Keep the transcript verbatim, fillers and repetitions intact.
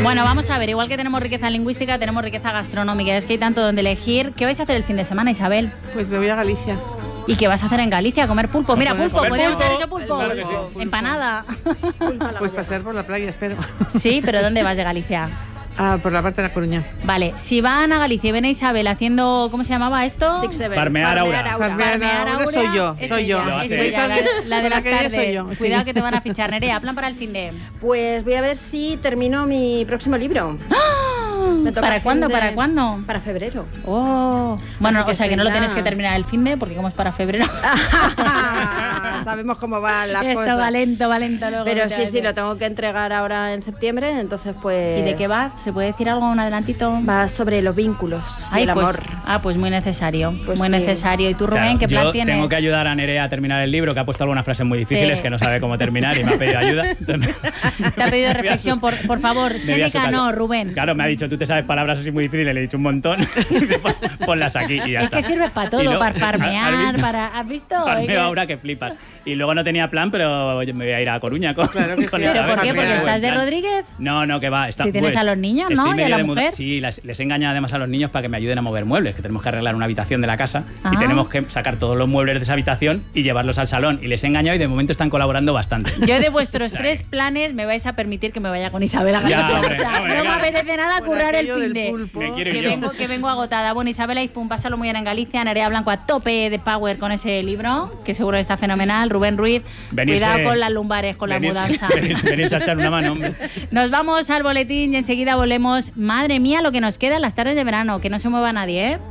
Bueno, vamos a ver, igual que tenemos riqueza lingüística, tenemos riqueza gastronómica. Es que hay tanto donde elegir. ¿Qué vais a hacer el fin de semana, Isabel? Pues me voy a Galicia. ¿Y qué vas a hacer en Galicia? ¿Comer pulpo? Mira, pulpo, comer podríamos pulpo. haber hecho pulpo. Claro que sí. Empanada. Pues pasear por la playa, espero. Sí, pero ¿dónde vas de Galicia? Ah, por la parte de La Coruña. Vale, si van a Galicia y ven a Isabel haciendo, ¿cómo se llamaba esto? Six Seven. Farmear Aura. Farmear Aura soy yo, Es soy yo. ella, Lo es hace. ella, la, la de las La que yo tardes. soy yo, sí. Cuidado que te van a fichar. Nerea, plan para el fin de... Pues voy a ver si termino mi próximo libro. Me toca ¿Para fin cuándo? de- ¿Para cuándo? Para febrero. Oh. Bueno, Así que o sea que estoy no lo ya- tienes que terminar el fin de, porque como es para febrero. Sabemos cómo van las Esto cosas. va lento, va lento. Luego Pero no te sí, vas a sí, hacer. lo tengo que entregar ahora en septiembre, entonces pues... ¿Y de qué va? ¿Se puede decir algo, un adelantito? Va sobre los vínculos y Ay, el pues, amor. ah, pues muy necesario, Pues muy sí. necesario. ¿Y tú, Rubén, Claro, qué plan yo tienes? tengo que ayudar a Nerea a terminar el libro, que ha puesto algunas frases muy difíciles, Sí. que no sabe cómo terminar y me ha pedido ayuda. Entonces, Te ha pedido reflexión, por, por favor. me voy a su Séneca casa. no, Rubén. Claro, me ha dicho, tú te sabes palabras así muy difíciles, le he dicho un montón. Y dice, "Pon- ponlas aquí y ya Es está. que sirve para Y todo, luego- para ¿Has farmear, visto? para... ¿Has visto? Farmeo Es que- ahora que flipas. Y luego no tenía plan, pero oye, me voy a ir a Coruña con, Claro que con sí. ¿Pero Isabel, por qué? que ¿Porque me estás buen de plan. Rodríguez? No, no, que va. Está, Si tienes pues, a los niños, ¿no? estoy Y a medio la de muda- mujer. Sí, las- les he engañado además a los niños para que me ayuden a mover muebles, que tenemos que arreglar una habitación de la casa Ah. y tenemos que sacar todos los muebles de esa habitación y llevarlos al salón. Y les he engañado y de momento están colaborando bastante. Yo de vuestros tres planes me vais a permitir que me vaya con Isabel a Ya, Galicia. hombre, O sea, hombre, no me claro. apetece nada Por currar el aquello fin del de... pulpo. Me quiero Que ir yo. vengo, que vengo agotada. Bueno, Isabel Aizpun, pásalo muy bien en Galicia. Nerea Blanco a tope de power con ese libro, que seguro está fenomenal. Rubén Ruiz, Venirse- cuidado con las lumbares, con la venirse- mudanza. venirse- venirse a echar una mano, hombre. Nos vamos al boletín y enseguida volvemos. Madre mía, lo que nos queda en las tardes de verano. Que no se mueva nadie, ¿eh?